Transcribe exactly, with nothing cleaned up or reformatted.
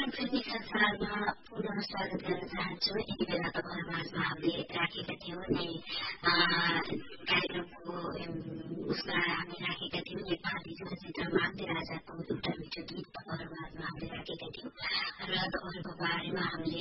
फिल्मी संसारमा पुनः स्वागत गर्न चाहन्छु। यति बेला तपाईँहरू माझमा हामीले राखेका थियौँ नै कार्यक्रमको उसमा हामी राखेका थियौँ नेपाली चलचित्र माग्ने राजाको एउटा मिठो गीत तपाईँहरू माझमा हामीले राखेका थियौँ र तपाईँहरूको बारेमा हामीले